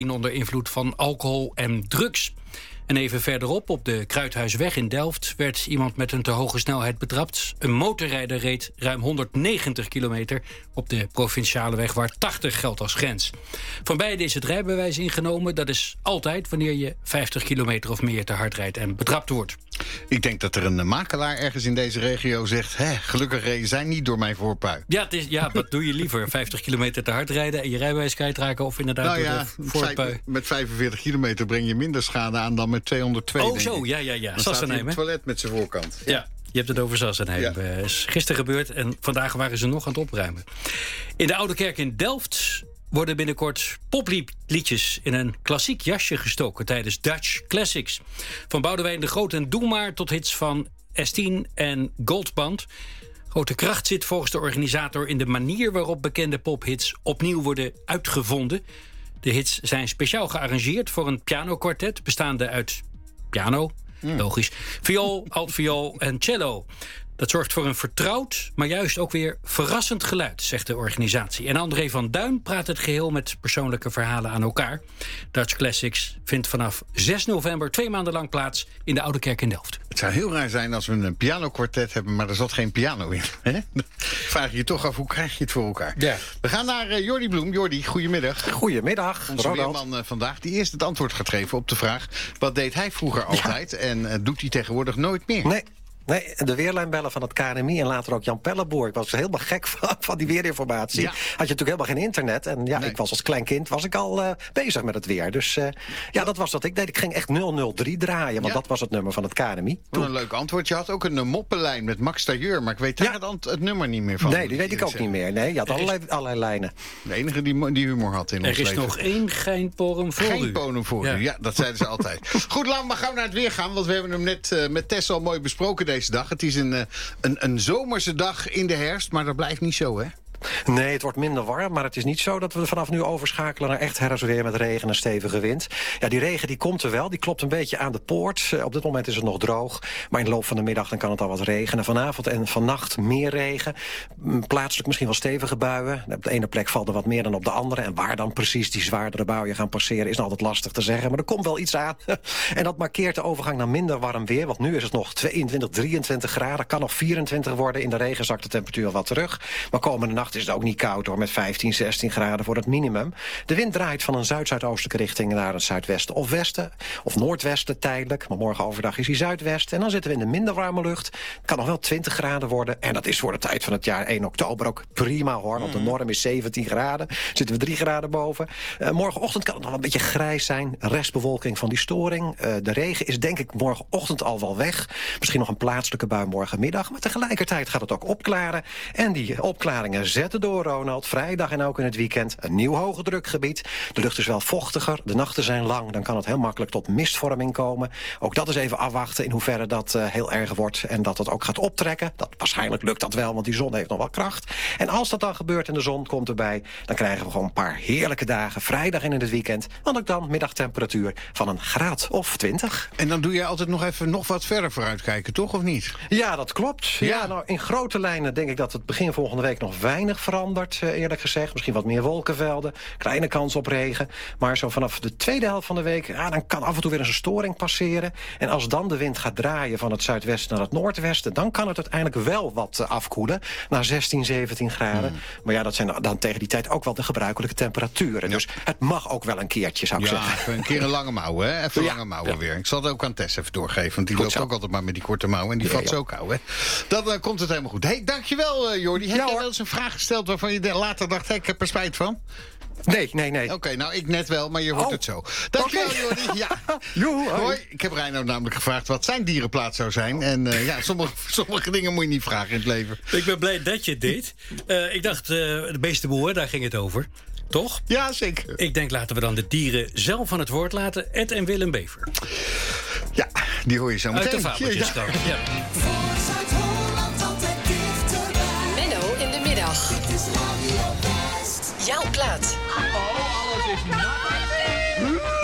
onder invloed van alcohol en drugs. En even verderop, op de Kruithuisweg in Delft, werd iemand met een te hoge snelheid betrapt. Een motorrijder reed ruim 190 kilometer op de provinciale weg waar 80 geldt als grens. Van beide is het rijbewijs ingenomen. Dat is altijd wanneer je 50 kilometer of meer te hard rijdt en betrapt wordt. Ik denk dat er een makelaar ergens in deze regio zegt, gelukkig reden zij niet door mijn voorpui. Ja, wat doe je liever? 50 kilometer te hard rijden en je rijbewijs kwijtraken of inderdaad door de voorpui? Met 45 kilometer breng je minder schade aan dan met 202. Oh zo, ja. Dan staat hij in het toilet met zijn voorkant. Ja. Je hebt het over Sassenheim. Ja. Is gisteren gebeurd en vandaag waren ze nog aan het opruimen. In de Oude Kerk in Delft worden binnenkort popliedjes in een klassiek jasje gestoken tijdens Dutch Classics. Van Boudewijn de Groot en Doe Maar tot hits van S10 en Goldband. Grote kracht zit volgens de organisator in de manier waarop bekende pophits opnieuw worden uitgevonden. De hits zijn speciaal gearrangeerd voor een pianokwartet bestaande uit piano, logisch, viool, altviool en cello. Dat zorgt voor een vertrouwd, maar juist ook weer verrassend geluid, zegt de organisatie. En André van Duin praat het geheel met persoonlijke verhalen aan elkaar. Dutch Classics vindt vanaf 6 november 2 maanden lang plaats in de Oude Kerk in Delft. Het zou heel raar zijn als we een pianokwartet hebben, maar er zat geen piano in. Hè? Dan vraag je je toch af, hoe krijg je het voor elkaar? Ja. We gaan naar Jordi Bloem. Jordi, goedemiddag. Goedemiddag, Onze Ronald. weerman vandaag, die eerst het antwoord gaat geven op de vraag, wat deed hij vroeger altijd en doet hij tegenwoordig nooit meer? Nee, de weerlijn bellen van het KNMI en later ook Jan Pelleboer. Ik was helemaal gek van die weerinformatie. Ja. Had je natuurlijk helemaal geen internet. En ja, Nee. ik was als klein kind al bezig met het weer. Dus dat was wat ik deed. Ik ging echt 003 draaien, want dat was het nummer van het KNMI. Wat een leuk antwoord. Je had ook een moppenlijn met Max Tailleur, maar ik weet daar het nummer niet meer van. Nee, die weet ik ook niet meer. Nee, je had allerlei lijnen. De enige die humor had in ons Er is leven. nog één geinporum voor Geen u. ponen voor u. Ja, dat zeiden ze altijd. Goed, laten we maar gauw naar het weer gaan, want we hebben hem net met Tess al mooi besproken deze dag. Het is een zomerse dag in de herfst, maar dat blijft niet zo, hè? Nee, het wordt minder warm, maar het is niet zo dat we vanaf nu overschakelen naar echt herfstweer met regen en stevige wind. Ja, die regen die komt er wel, die klopt een beetje aan de poort. Op dit moment is het nog droog, maar in de loop van de middag dan kan het al wat regenen. Vanavond en vannacht meer regen, plaatselijk misschien wel stevige buien. Op de ene plek valt er wat meer dan op de andere. En waar dan precies die zwaardere buien gaan passeren is nog altijd lastig te zeggen, maar er komt wel iets aan. En dat markeert de overgang naar minder warm weer, want nu is het nog 22, 23 graden, kan nog 24 worden. In de regen zakt de temperatuur al wat terug, maar komende nacht is het ook niet koud hoor, met 15, 16 graden voor het minimum. De wind draait van een zuid-zuidoostelijke richting naar een zuidwesten of westen, of noordwesten tijdelijk, maar morgen overdag is hij zuidwest. En dan zitten we in de minder warme lucht. Het kan nog wel 20 graden worden. En dat is voor de tijd van het jaar 1 oktober ook prima hoor, want de norm is 17 graden. Zitten we 3 graden boven. Morgenochtend kan het nog een beetje grijs zijn. Restbewolking van die storing. De regen is denk ik morgenochtend al wel weg. Misschien nog een plaatselijke bui morgenmiddag. Maar tegelijkertijd gaat het ook opklaren. En die opklaringen zetten door, Ronald. Vrijdag en ook in het weekend een nieuw hoge drukgebied. De lucht is wel vochtiger. De nachten zijn lang. Dan kan het heel makkelijk tot mistvorming komen. Ook dat is even afwachten in hoeverre dat heel erg wordt. En dat het ook gaat optrekken. Waarschijnlijk lukt dat wel, want die zon heeft nog wel kracht. En als dat dan gebeurt en de zon komt erbij, dan krijgen we gewoon een paar heerlijke dagen. Vrijdag en in het weekend. Want ook dan middagtemperatuur van een graad of 20. En dan doe je altijd nog even nog wat verder vooruitkijken, toch? Of niet? Ja, dat klopt. Ja, nou, in grote lijnen denk ik dat het begin volgende week nog weinig verandert, eerlijk gezegd. Misschien wat meer wolkenvelden, kleine kans op regen. Maar zo vanaf de tweede helft van de week, dan kan af en toe weer eens een storing passeren. En als dan de wind gaat draaien van het zuidwesten naar het noordwesten, dan kan het uiteindelijk wel wat afkoelen. Naar 16, 17 graden. Maar ja, dat zijn dan tegen die tijd ook wel de gebruikelijke temperaturen. Ja. Dus het mag ook wel een keertje, zou ik zeggen. Even een keer een lange mouw, hè? Even lange mouwen weer. Ik zal het ook aan Tess even doorgeven, want die loopt ook altijd maar met die korte mouwen. En die vat ze ook kou, hè? Dan komt het helemaal goed. Hey, dankjewel, Jordi. Heb jij wel eens een vraag gesteld waarvan je later dacht, ik heb er spijt van? Nee. Oké, nou, ik net wel, maar je hoort het zo. Dankjewel, Jordi. Ja. Hoi. Ik heb Reinoud namelijk gevraagd wat zijn dierenplaats zou zijn. En sommige dingen moet je niet vragen in het leven. Ik ben blij dat je het deed. Ik dacht, de beestenboer, daar ging het over. Toch? Ja, zeker. Ik denk, laten we dan de dieren zelf aan het woord laten. Ed en Willem Bever. Ja, die hoor je zo meteen. Uit de fabeltjes dan. Ja. Voor Zuid-Holland altijd dichterbij. Menno in de middag. Het is Radio West. Jouw plaat. Oh, alles is nat.